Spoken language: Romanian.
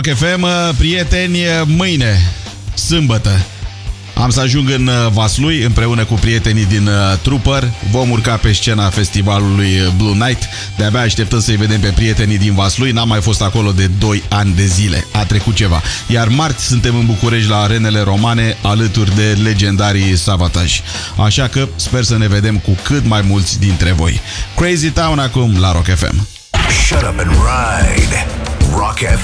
FM, prieteni, mâine, sâmbătă, am să ajung în Vaslui împreună cu prietenii din Trooper. Vom urca pe scena festivalului Blue Night. De-abia așteptăm să-i vedem pe prietenii din Vaslui. N-am mai fost acolo de 2 ani de zile. A trecut ceva. Iar marți suntem în București la Arenele Romane alături de legendarii Savatage. Așa că sper să ne vedem cu cât mai mulți dintre voi. Crazy Town acum la Rock FM. Shut up and ride. Rock FM.